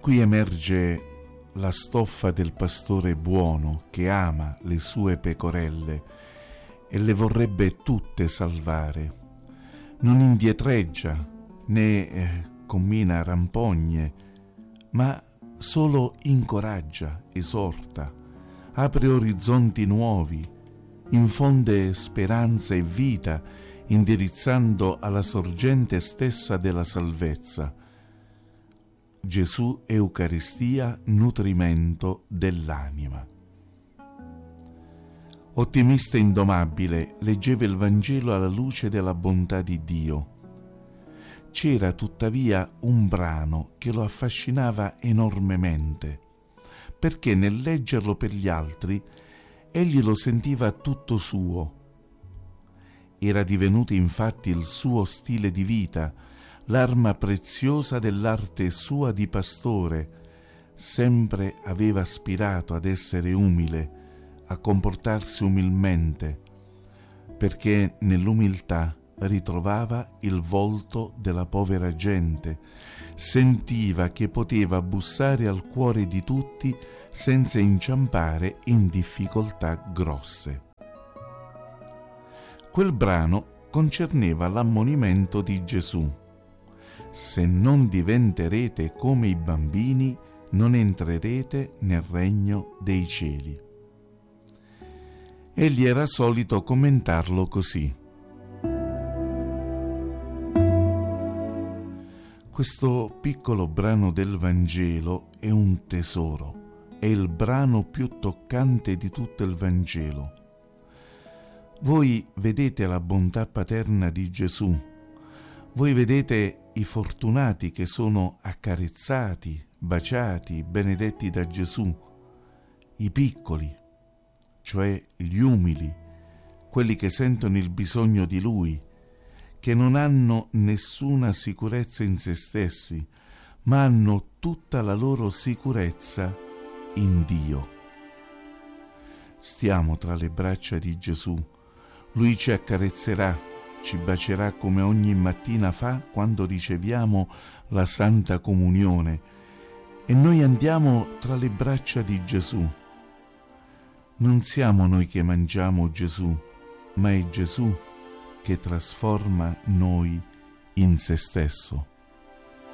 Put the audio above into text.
Qui emerge la stoffa del pastore buono che ama le sue pecorelle e le vorrebbe tutte salvare. Non indietreggia né commina rampogne, ma solo incoraggia, esorta, apre orizzonti nuovi, infonde speranza e vita, indirizzando alla sorgente stessa della salvezza. Gesù Eucaristia, nutrimento dell'anima. Ottimista e indomabile, leggeva il Vangelo alla luce della bontà di Dio. C'era tuttavia un brano che lo affascinava enormemente, perché nel leggerlo per gli altri egli lo sentiva tutto suo. Era divenuto infatti il suo stile di vita, l'arma preziosa dell'arte sua di pastore. Sempre aveva aspirato ad essere umile, a comportarsi umilmente, perché nell'umiltà ritrovava il volto della povera gente, sentiva che poteva bussare al cuore di tutti senza inciampare in difficoltà grosse. Quel brano concerneva l'ammonimento di Gesù: se non diventerete come i bambini, non entrerete nel regno dei cieli. Egli era solito commentarlo così: questo piccolo brano del Vangelo è un tesoro, è il brano più toccante di tutto il Vangelo. Voi vedete la bontà paterna di Gesù, voi vedete i fortunati che sono accarezzati, baciati, benedetti da Gesù, i piccoli, cioè gli umili, quelli che sentono il bisogno di Lui, che non hanno nessuna sicurezza in se stessi, ma hanno tutta la loro sicurezza in Dio. Stiamo tra le braccia di Gesù. Lui ci accarezzerà, ci bacerà come ogni mattina fa quando riceviamo la Santa Comunione, e noi andiamo tra le braccia di Gesù. Non siamo noi che mangiamo Gesù, ma è Gesù che trasforma noi in se stesso.